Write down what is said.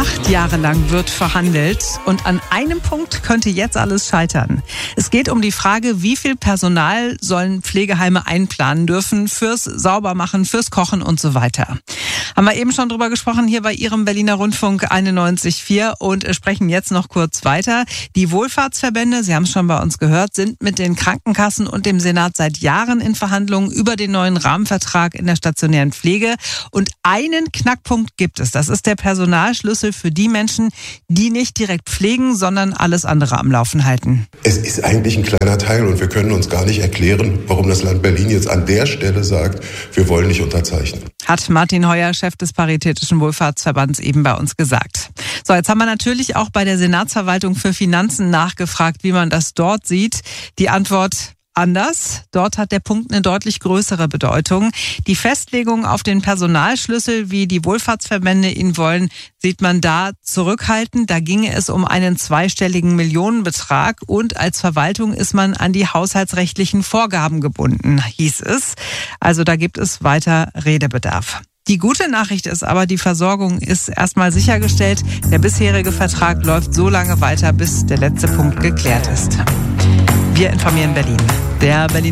8 Jahre lang wird verhandelt und an einem Punkt könnte jetzt alles scheitern. Es geht um die Frage, wie viel Personal sollen Pflegeheime einplanen dürfen fürs Saubermachen, fürs Kochen und so weiter. Haben wir eben schon drüber gesprochen hier bei Ihrem Berliner Rundfunk 91.4 und sprechen jetzt noch kurz weiter. Die Wohlfahrtsverbände, Sie haben es schon bei uns gehört, sind mit den Krankenkassen und dem Senat seit Jahren in Verhandlungen über den neuen Rahmenvertrag in der stationären Pflege. Und einen Knackpunkt gibt es. Das ist der Personalschlüssel für die Menschen, die nicht direkt pflegen, sondern alles andere am Laufen halten. Es ist eigentlich ein kleiner Teil und wir können uns gar nicht erklären, warum das Land Berlin jetzt an der Stelle sagt, wir wollen nicht unterzeichnen. Hat Martin Heuer, Chef des Paritätischen Wohlfahrtsverbands, eben bei uns gesagt. So, jetzt haben wir natürlich auch bei der Senatsverwaltung für Finanzen nachgefragt, wie man das dort sieht. Die Antwort: anders. Dort hat der Punkt eine deutlich größere Bedeutung. Die Festlegung auf den Personalschlüssel, wie die Wohlfahrtsverbände ihn wollen, sieht man da zurückhaltend. Da ginge es um einen zweistelligen Millionenbetrag und als Verwaltung ist man an die haushaltsrechtlichen Vorgaben gebunden, hieß es. Also da gibt es weiter Redebedarf. Die gute Nachricht ist aber, die Versorgung ist erstmal sichergestellt. Der bisherige Vertrag läuft so lange weiter, bis der letzte Punkt geklärt ist. Wir informieren Berlin. Der Berliner